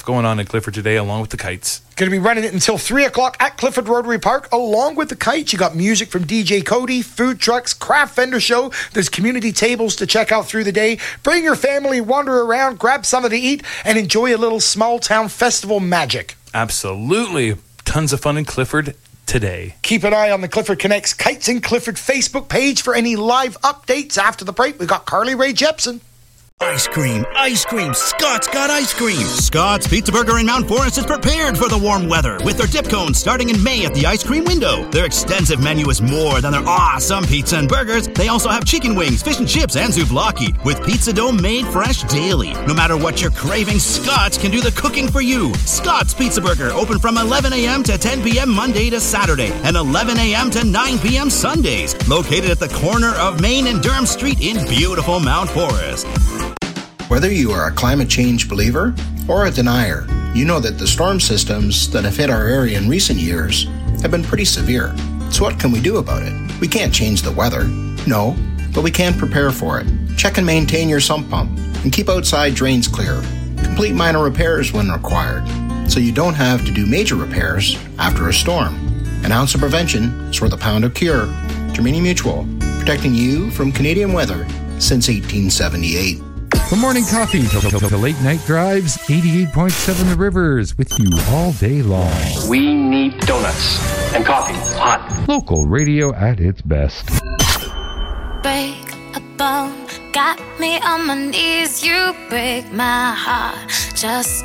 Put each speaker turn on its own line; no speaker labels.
going on in Clifford today, along with the kites.
Going to be running it until 3 o'clock at Clifford Rotary Park, along with the kites. You got music from DJ Cody, food trucks, craft vendor show. There's community tables to check out through the day. Bring your family, wander around, grab something to eat, and enjoy a little small town festival magic.
Absolutely. Tons of fun in Clifford today.
Keep an eye on the Clifford Connects Kites in Clifford Facebook page for any live updates. After the break, we got Carly Rae Jepsen.
Ice cream, Scott's got ice cream. Scott's Pizza Burger in Mount Forest is prepared for the warm weather with their dip cones starting in May at the ice cream window. Their extensive menu is more than their awesome pizza and burgers. They also have chicken wings, fish and chips, and souvlaki with pizza dough made fresh daily. No matter what you're craving, Scott's can do the cooking for you. Scott's Pizza Burger open from 11 a.m. to 10 p.m. Monday to Saturday and 11 a.m. to 9 p.m. Sundays. Located at the corner of Main and Durham Street in beautiful Mount Forest.
Whether you are a climate change believer or a denier, you know that the storm systems that have hit our area in recent years have been pretty severe. So what can we do about it? We can't change the weather, no, but we can prepare for it. Check and maintain your sump pump and keep outside drains clear. Complete minor repairs when required, so you don't have to do major repairs after a storm. An ounce of prevention is worth a pound of cure. Germany Mutual, protecting you from Canadian weather since 1878.
From morning coffee to late night drives, 88.7 The Rivers with you all day long.
We need donuts and coffee, hot.
Local radio at its best.
Break a bone, got me on my knees, you break my heart. Just